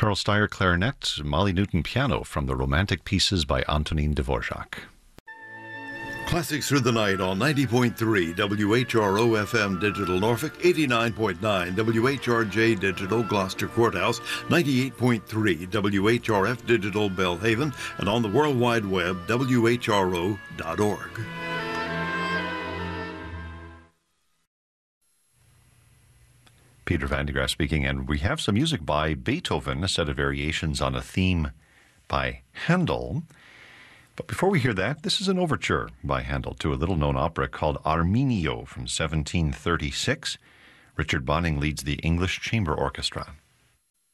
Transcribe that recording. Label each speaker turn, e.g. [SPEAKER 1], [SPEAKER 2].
[SPEAKER 1] Charles Steyer clarinet, Molly Newton piano from the Romantic Pieces by Antonin Dvorak.
[SPEAKER 2] Classics through the night on 90.3 WHRO FM Digital Norfolk, 89.9 WHRJ Digital Gloucester Courthouse, 98.3 WHRF Digital Belhaven, and on the World Wide Web, WHRO.org.
[SPEAKER 1] Peter Van de Graaf speaking, and we have some music by Beethoven, a set of variations on a theme by Handel. But before we hear that, this is an overture by Handel to a little-known opera called Arminio from 1736. Richard Bonning leads the English Chamber Orchestra.